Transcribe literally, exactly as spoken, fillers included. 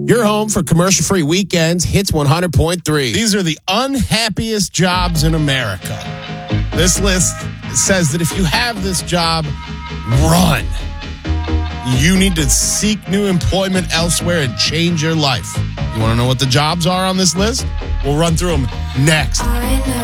Your home for commercial-free weekends, Hits one hundred point three. These are the unhappiest jobs in America. This list says that if you have this job, run. You need to seek new employment elsewhere and change your life. You want to know what the jobs are on this list? We'll run through them next.